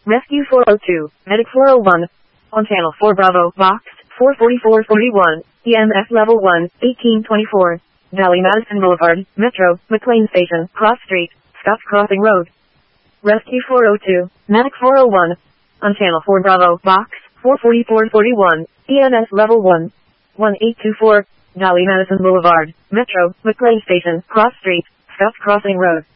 Rescue 402, Medic 401. On Channel 4 Bravo, Box 44441, EMS Level 1, 1824. Valley Madison Boulevard, Metro, McLean Station, Cross Street, Scotts Crossing Road. Rescue 402, Medic 401. On Channel 4 Bravo, Box 44441, EMS Level 1, 1824. Valley Madison Boulevard, Metro, McLean Station, Cross Street, Scotts Crossing Road.